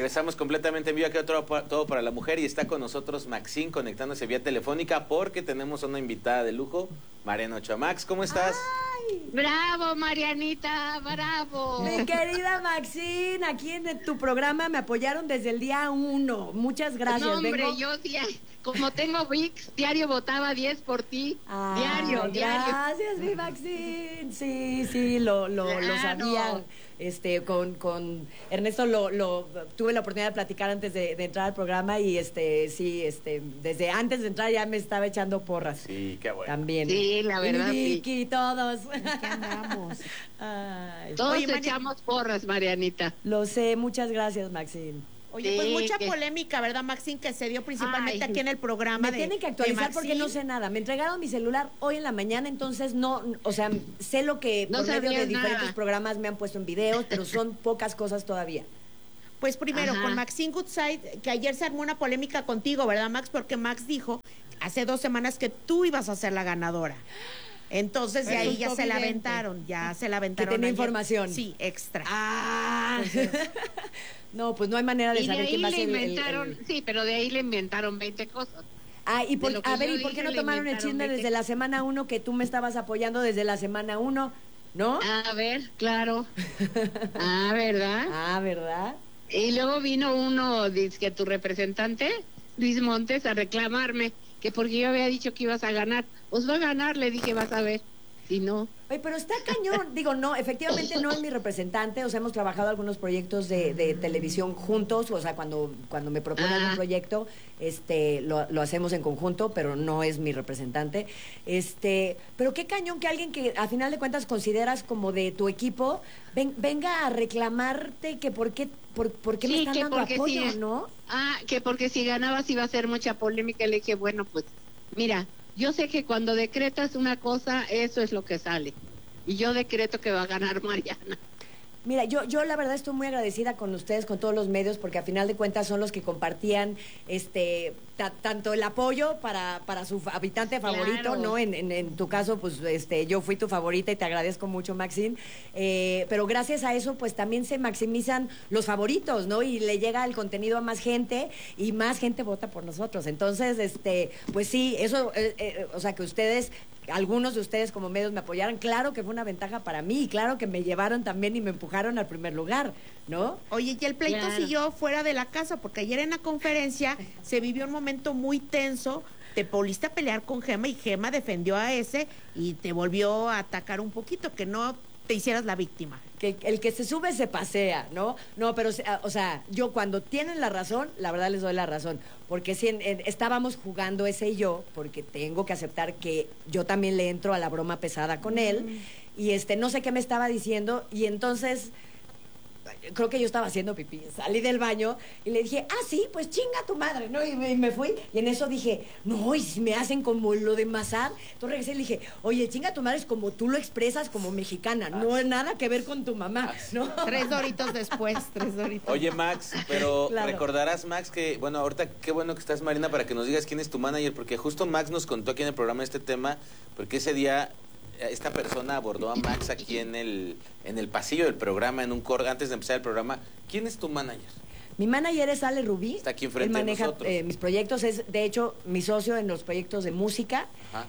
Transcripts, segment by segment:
Regresamos completamente en vivo aquí a Todo para la Mujer y está con nosotros Maxine conectándose vía telefónica porque tenemos una invitada de lujo, Mariana Ochoa. Max, ¿cómo estás? ¡Ay! ¡Bravo, Marianita! ¡Bravo! Mi querida Maxine, aquí en tu programa me apoyaron desde el día 1. Muchas gracias. No, hombre, yo como tengo VIX, diario votaba 10 por ti. Diario. Gracias, mi Maxine. Sí, lo sabía. Con Ernesto tuve la oportunidad de platicar antes de entrar al programa y desde antes de entrar ya me estaba echando porras. Sí, qué bueno. También. Sí, la verdad. Y Vicky, todos. ¿Qué andamos? Ay. Todos echamos porras, Marianita. Lo sé, muchas gracias, Maxine. Oye, pues mucha polémica, ¿verdad, Maxine? Que se dio principalmente aquí en el programa. Me tienen que actualizar porque no sé nada. Me entregaron mi celular hoy en la mañana, entonces sé lo que por medio de diferentes programas me han puesto en videos, pero son pocas cosas todavía. Pues primero, con Maxine Goodside, que ayer se armó una polémica contigo, ¿verdad, Max? Porque Max dijo hace 2 semanas que tú ibas a ser la ganadora. Entonces de ahí ya se la aventaron, Que tenía información. Sí, extra. No, pues no hay manera de saber quién va a ser Sí, pero de ahí le inventaron 20 cosas. ¿Y por qué no tomaron el chisme desde la semana 1 que tú me estabas apoyando desde la semana 1? ¿No? A ver, claro. ¿Verdad? ¿Verdad? Y luego vino uno, que tu representante, Luis Montes, a reclamarme que porque yo había dicho que ibas a ganar. Pues va a ganar, le dije, vas a ver. Si no. Oye, pero está cañón. Digo, no, efectivamente no es mi representante. O sea, hemos trabajado algunos proyectos de televisión juntos. O sea, cuando me proponen un proyecto, lo hacemos en conjunto, pero no es mi representante. Pero qué cañón que alguien que a final de cuentas consideras como de tu equipo venga a reclamarte que por qué me están dando apoyo, ¿no? Que porque si ganabas iba a ser mucha polémica. Le dije, bueno, pues, mira, yo sé que cuando decretas una cosa, eso es lo que sale. Y yo decreto que va a ganar Mariana. Mira, yo la verdad estoy muy agradecida con ustedes, con todos los medios, porque a final de cuentas son los que compartían tanto el apoyo para su habitante favorito, claro. ¿No? En tu caso, pues yo fui tu favorita y te agradezco mucho, Maxine. Pero gracias a eso, pues también se maximizan los favoritos, ¿no? Y le llega el contenido a más gente y más gente vota por nosotros. Entonces, pues sí, eso, o sea, que ustedes, algunos de ustedes como medios me apoyaron, claro que fue una ventaja para mí, y claro que me llevaron también y me empujaron al primer lugar, ¿no? Oye, y el pleito siguió fuera de la casa, porque ayer en la conferencia se vivió un momento muy tenso. Te volviste a pelear con Gema y Gema defendió a ese y te volvió a atacar un poquito, que no te hicieras la víctima. Que el que se sube se pasea, ¿no? No, pero, o sea, yo cuando tienen la razón, la verdad les doy la razón. Porque si estábamos jugando ese y yo, porque tengo que aceptar que yo también le entro a la broma pesada con él, y no sé qué me estaba diciendo, y entonces creo que yo estaba haciendo pipí, salí del baño y le dije, sí, pues chinga tu madre, ¿no? Y me fui, y en eso dije, no, y si me hacen como lo de Mazar. Entonces regresé y le dije, oye, chinga tu madre es como tú lo expresas como mexicana, no es nada que ver con tu mamá, ¿no? 3 doritos después, 3 doritos. Oye, Max, pero claro. Recordarás, Max, que, bueno, ahorita qué bueno que estás, Marina, para que nos digas quién es tu manager, porque justo Max nos contó aquí en el programa este tema, porque ese día esta persona abordó a Max aquí en el pasillo del programa, en un antes de empezar el programa. ¿Quién es tu manager? Mi manager es Ale Rubí. Está aquí enfrente de nosotros. Él maneja mis proyectos, es de hecho mi socio en los proyectos de música. Ajá.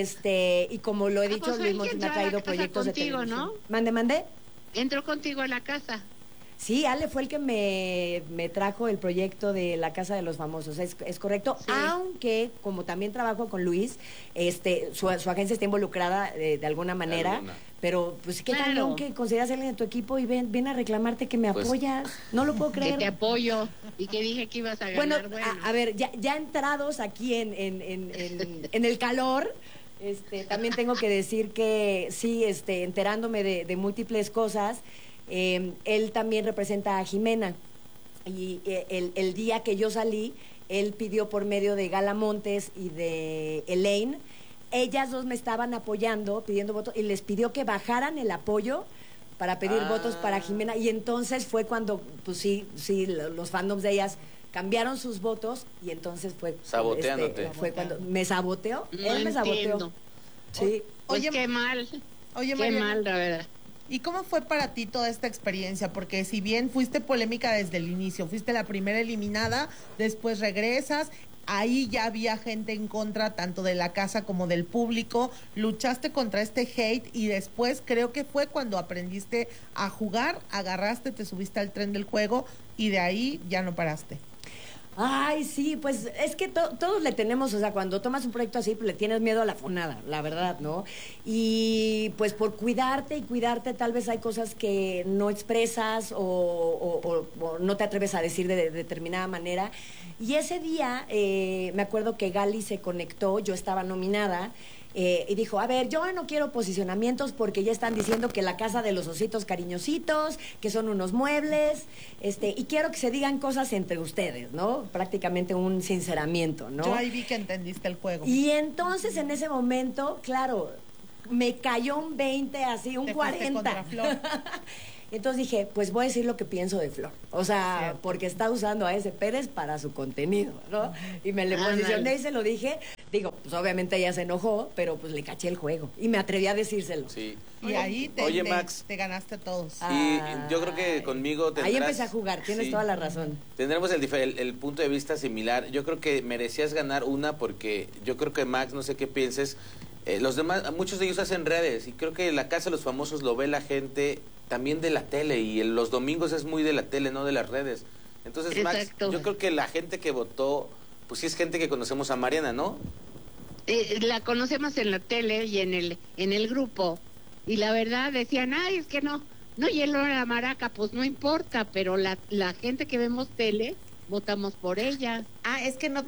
Y como lo he dicho, Luis Montes me ha traído proyectos contigo, de televisión. ¿No? Mande. Entró contigo a la casa. Sí, Ale fue el que me trajo el proyecto de la Casa de los Famosos, es correcto, sí. Aunque como también trabajo con Luis, su agencia está involucrada de alguna manera, pero pues qué cañón que consideras a alguien de tu equipo y ven a reclamarte que me apoyas, no lo puedo creer. Que te apoyo y que dije que ibas a ganar. Bueno. A ver, ya entrados aquí en el calor, también tengo que decir que sí, enterándome de múltiples cosas. Él también representa a Jimena y el día que yo salí, él pidió por medio de Gala Montes y de Elaine, ellas dos me estaban apoyando, pidiendo votos, y les pidió que bajaran el apoyo para pedir votos para Jimena, y entonces fue cuando, pues sí, los fandoms de ellas cambiaron sus votos, y entonces fue... Saboteándote. Fue cuando me saboteó, él me saboteó. Sí. Oye, qué mal. Oye, qué mal, la verdad. ¿Y cómo fue para ti toda esta experiencia? Porque si bien fuiste polémica desde el inicio, fuiste la primera eliminada, después regresas, ahí ya había gente en contra tanto de la casa como del público, luchaste contra este hate y después creo que fue cuando aprendiste a jugar, agarraste, te subiste al tren del juego y de ahí ya no paraste. Ay, sí, pues es que todos le tenemos, o sea, cuando tomas un proyecto así, pues le tienes miedo a la fonada, la verdad, ¿no? Y pues por cuidarte y cuidarte, tal vez hay cosas que no expresas o no te atreves a decir de determinada manera. Y ese día, me acuerdo que Gali se conectó, yo estaba nominada, y dijo, a ver, yo no quiero posicionamientos porque ya están diciendo que la casa de los ositos cariñositos, que son unos muebles, y quiero que se digan cosas entre ustedes, ¿no? Prácticamente un sinceramiento, ¿no? Yo ahí vi que entendiste el juego. Y entonces en ese momento, claro, me cayó un 20, así, un 40. Contra Flor. Entonces dije, pues voy a decir lo que pienso de Flor. O sea, Cierto. porque está usando a ese Pérez para su contenido, ¿no? Y me le posicioné y se lo dije. Digo, pues obviamente ella se enojó, pero pues le caché el juego. Y me atreví a decírselo. Sí. Y ahí Max, te ganaste a todos. y yo creo que conmigo tendrás... Ahí empecé a jugar, tienes toda la razón. Tendremos el punto de vista similar. Yo creo que merecías ganar una porque yo creo que Max, no sé qué pienses, los demás, muchos de ellos hacen redes y creo que la Casa de los Famosos lo ve la gente también de la tele y los domingos es muy de la tele, no de las redes. Entonces, Exacto. Max, yo creo que la gente que votó, pues sí es gente que conocemos a Mariana, ¿no? La conocemos en la tele y en el grupo. Y la verdad decían, ay, es que no llenó la maraca, pues no importa, pero la gente que vemos tele, votamos por ella. Ah, es que no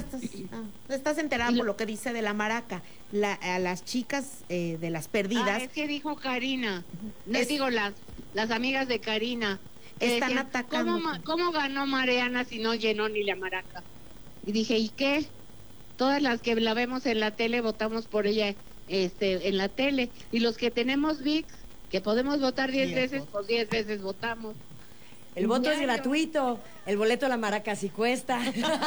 estás enterada por lo que dice de la maraca. A las chicas de las perdidas. Es que dijo Karina. No digo las amigas de Karina. Están Decían, atacando. ¿Cómo ganó Mariana si no llenó ni la maraca? Y dije, ¿y qué? Todas las que la vemos en la tele votamos por ella en la tele. Y los que tenemos VIX, que podemos votar 10 veces, pues 10 veces votamos. El voto es Diario. gratuito, el boleto de la maraca sí cuesta.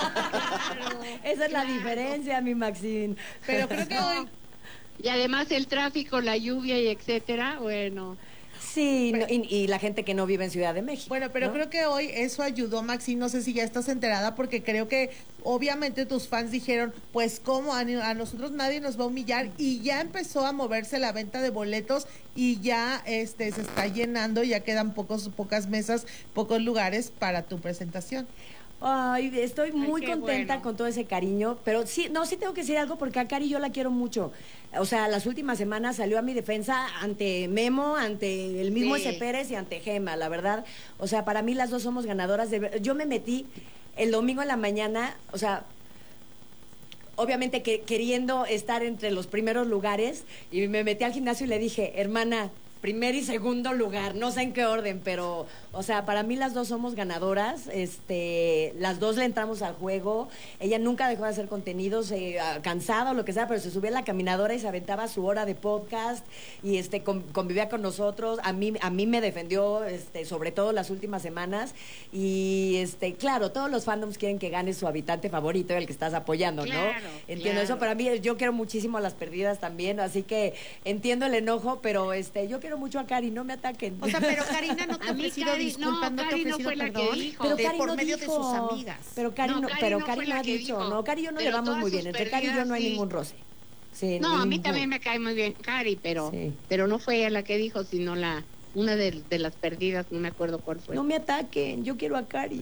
Esa es la diferencia, mi Maxine. Pero creo que hoy... Y además el tráfico, la lluvia y etcétera, bueno. Sí, y la gente que no vive en Ciudad de México. Bueno, pero ¿no? creo que hoy eso ayudó, Maxi, no sé si ya estás enterada, porque creo que obviamente tus fans dijeron, pues cómo, a nosotros nadie nos va a humillar, y ya empezó a moverse la venta de boletos y ya se está llenando, ya quedan pocas mesas, pocos lugares para tu presentación. Ay, estoy muy qué contenta bueno. con todo ese cariño, pero sí tengo que decir algo porque a Cari yo la quiero mucho. O sea, las últimas semanas salió a mi defensa ante Memo, ante el mismo Sí. ese Pérez y ante Gema, la verdad. O sea, para mí las dos somos ganadoras. Yo me metí el domingo en la mañana, o sea, obviamente que queriendo estar entre los primeros lugares, y me metí al gimnasio y le dije, hermana, primer y segundo lugar, no sé en qué orden, pero, o sea, para mí las dos somos ganadoras, las dos le entramos al juego, ella nunca dejó de hacer contenidos, cansada o lo que sea, pero se subía a la caminadora y se aventaba su hora de podcast, y convivía con nosotros, a mí me defendió, sobre todo las últimas semanas, y claro, todos los fandoms quieren que gane su habitante favorito, el que estás apoyando, Claro, ¿no? Entiendo claro. eso, para mí, yo quiero muchísimo a las perdidas también, así que entiendo el enojo, pero yo quiero mucho a Cari, no me ataquen. O sea, pero Karina no te ha A mí ofrecido Cari- disculpas, no, no te ha Cari no ofrecido fue la que perdón. dijo. Pero de- Cari por no medio dijo. de sus amigas. Pero Cari No, no, Cari pero no Cari fue no la ha que dicho. dijo. No, Cari y yo nos Pero llevamos todas muy bien. sus Entre Cari y yo no hay perdidas, sí. ningún roce. Sí, No, a mí ningún. también me cae muy bien Cari, pero Sí. no fue ella la que dijo, sino una de las perdidas, no me acuerdo cuál fue. No me ataquen, yo quiero a Cari.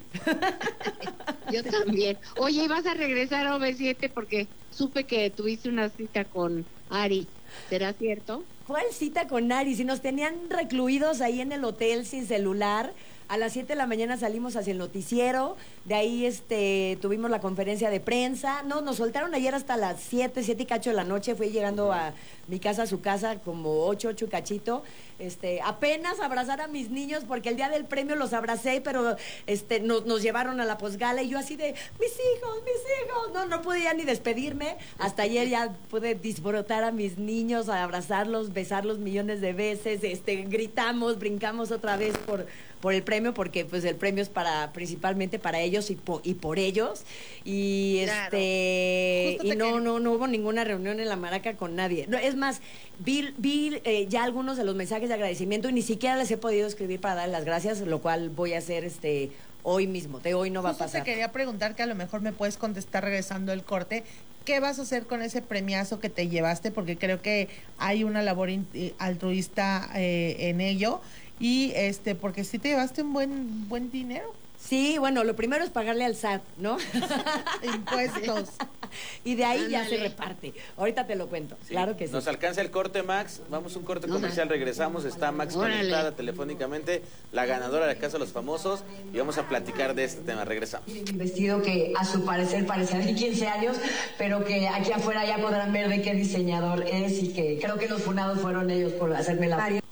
Yo también. Oye, ¿y vas a regresar a OV7? Porque supe que tuviste una cita con Ari. ¿Será cierto? ¿Cuál cita con Ari? Si nos tenían recluidos ahí en el hotel sin celular. A las 7 de la mañana salimos hacia el noticiero, de ahí tuvimos la conferencia de prensa. No, nos soltaron ayer hasta las 7 y cacho de la noche. Fui llegando a mi casa, a su casa, como 8 y cachito. Apenas abrazar a mis niños, porque el día del premio los abracé, pero nos llevaron a la posgala y yo así de, mis hijos. No podía ni despedirme. Hasta ayer ya pude disfrutar a mis niños, a abrazarlos, besarlos millones de veces. Gritamos, brincamos otra vez por el premio, porque pues el premio es principalmente para ellos y por ellos. Y Claro. y no hubo ninguna reunión en la Maraca con nadie. No, es más, vi ya algunos de los mensajes de agradecimiento y ni siquiera les he podido escribir para darles las gracias, lo cual voy a hacer hoy mismo. Hoy no va a Justo pasar. te quería preguntar, que a lo mejor me puedes contestar regresando el corte, ¿qué vas a hacer con ese premiazo que te llevaste? Porque creo que hay una labor altruista en ello, y porque sí te llevaste un buen dinero. Sí, bueno, lo primero es pagarle al SAT, ¿no? Impuestos. Y de ahí ya se reparte. Ahorita te lo cuento, Sí. claro que sí. Nos alcanza el corte, Max. Vamos a un corte comercial, regresamos. Está Max conectada telefónicamente, la ganadora de la Casa de los Famosos, y vamos a platicar de este tema. Regresamos. Un vestido que a su parecer parecía de 15 años, pero que aquí afuera ya podrán ver de qué diseñador es, y que creo que los funados fueron ellos por hacerme la...